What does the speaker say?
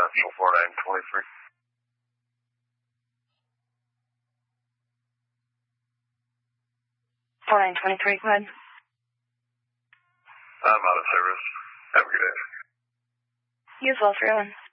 Central 4923. 4923, go ahead. I'm out of service. Have a good day. You as well, 301.